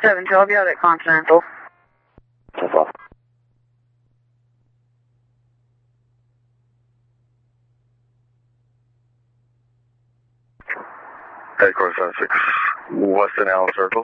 7-2, I'll be out at Continental. 10-12. Headquarters 76, Weston Allen Circle.